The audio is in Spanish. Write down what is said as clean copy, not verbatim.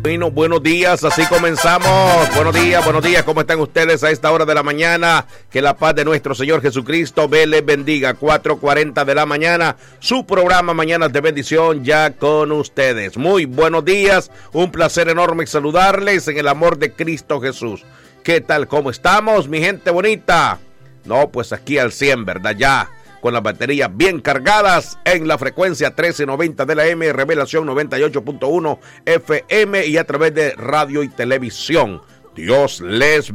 Bueno, buenos días, así comenzamos. Buenos días, ¿cómo están ustedes a esta hora de la mañana? Que la paz de nuestro Señor Jesucristo les bendiga. 4:40 de la mañana, su programa Mañanas de Bendición ya con ustedes. Muy buenos días, un placer enorme saludarles en el amor de Cristo Jesús. ¿Qué tal? ¿Cómo estamos, mi gente bonita? No, pues aquí al 100, ¿verdad? Ya con las baterías bien cargadas en la frecuencia 1390 de la M, Revelación 98.1 FM y a través de radio y televisión. Dios les